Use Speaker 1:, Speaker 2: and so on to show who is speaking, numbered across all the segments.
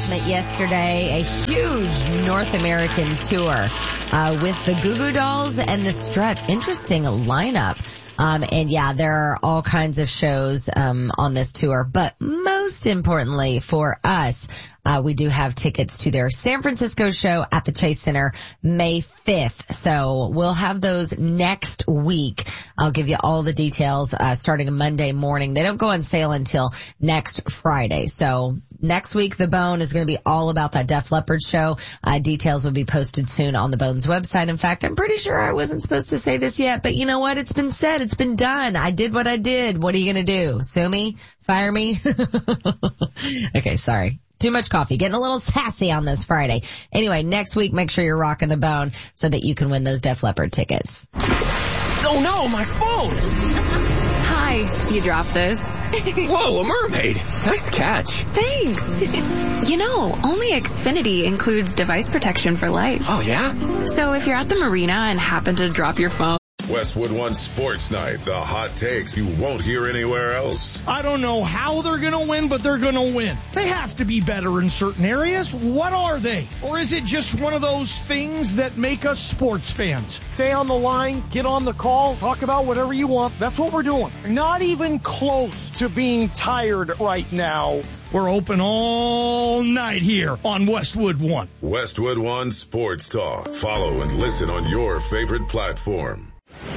Speaker 1: announcement yesterday, a huge North American tour with the Goo Goo Dolls and the Struts. Interesting lineup. And yeah, there are all kinds of shows on this tour, but most importantly for us, we do have tickets to their San Francisco show at the Chase Center May 5th. So we'll have those next week. I'll give you all the details starting Monday morning. They don't go on sale until next Friday. So next week, The Bone is going to be all about that Def Leppard show. Details will be posted soon on the Bone's website. In fact, I'm pretty sure I wasn't supposed to say this yet, but you know what? It's been said. It's been done. I did what I did. What are you going to do? Sue me? Fire me? Okay, sorry. Too much coffee. Getting a little sassy on this Friday. Anyway, next week, make sure you're rocking the Bone so that you can win those Def Leppard tickets.
Speaker 2: Oh no, my phone!
Speaker 3: Hi, you dropped this.
Speaker 2: Whoa, a mermaid! Nice catch.
Speaker 3: Thanks. You know, only Xfinity includes device protection for life.
Speaker 2: Oh yeah?
Speaker 3: So if you're at the marina and happen to drop your phone.
Speaker 4: Westwood One Sports Night. The hot takes you won't hear anywhere else.
Speaker 5: I don't know how they're going to win, but they're going to win. They have to be better in certain areas. What are they? Or is it just one of those things that make us sports fans? Stay on the line, get on the call, talk about whatever you want. That's what we're doing. Not even close to being tired right now. We're open all night here on Westwood One.
Speaker 4: Westwood One Sports Talk. Follow and listen on your favorite platform.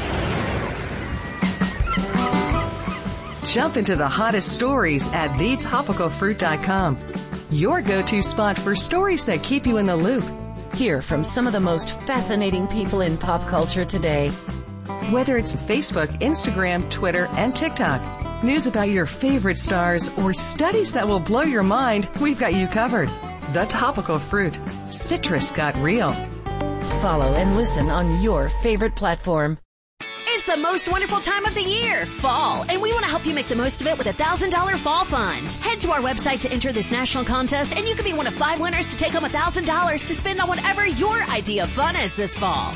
Speaker 6: Jump into the hottest stories at thetopicalfruit.com. Your go-to spot for stories that keep you in the loop. Hear from some of the most fascinating people in pop culture today. Whether it's Facebook, Instagram, Twitter, and TikTok, news about your favorite stars, or studies that will blow your mind, we've got you covered. The Topical Fruit. Citrus got real. Follow and listen on your favorite platform.
Speaker 7: It's the most wonderful time of the year, fall, and we want to help you make the most of it with a $1,000 fall fund. Head to our website to enter this national contest, and you can be one of 5 winners to take home $1,000 to spend on whatever your idea of fun is this fall.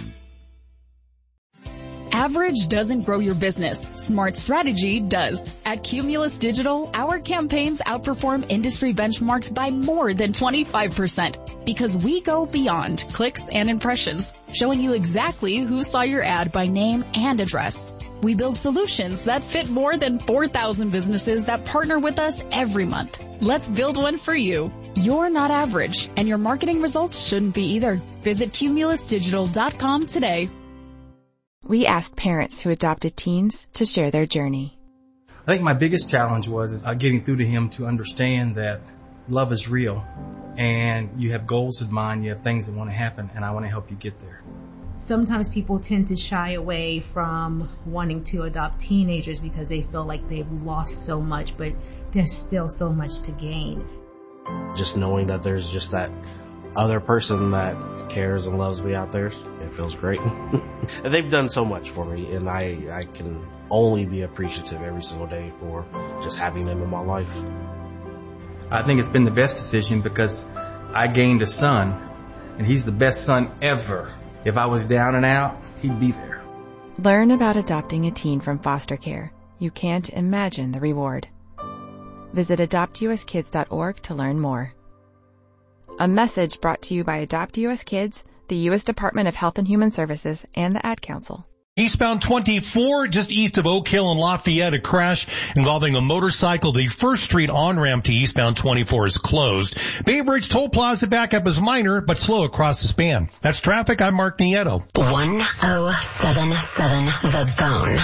Speaker 8: Average doesn't grow your business. Smart strategy does. At Cumulus Digital, our campaigns outperform industry benchmarks by more than 25% because we go beyond clicks and impressions, showing you exactly who saw your ad by name and address. We build solutions that fit more than 4,000 businesses that partner with us every month. Let's build one for you. You're not average, and your marketing results shouldn't be either. Visit cumulusdigital.com today.
Speaker 9: We asked parents who adopted teens to share their journey.
Speaker 10: I think my biggest challenge was getting through to him to understand that love is real and you have goals in mind, you have things that want to happen, and I want to help you get there.
Speaker 11: Sometimes people tend to shy away from wanting to adopt teenagers because they feel like they've lost so much, but there's still so much to gain.
Speaker 12: Just knowing that there's just that other person that cares and loves me out there, it feels great. And they've done so much for me, and I can only be appreciative every single day for just having them in my life.
Speaker 10: I think it's been the best decision because I gained a son, and he's the best son ever. If I was down and out, he'd be there.
Speaker 9: Learn about adopting a teen from foster care. You can't imagine the reward. Visit adoptuskids.org to learn more. A message brought to you by Adopt US Kids, the U.S. Department of Health and Human Services, and the Ad Council.
Speaker 13: Eastbound 24, just east of Oak Hill and Lafayette, a crash involving a motorcycle. The First Street on-ramp to eastbound 24 is closed. Bay Bridge Toll Plaza backup is minor, but slow across the span. That's traffic. I'm Mark Nieto.
Speaker 14: 1077 The Bone.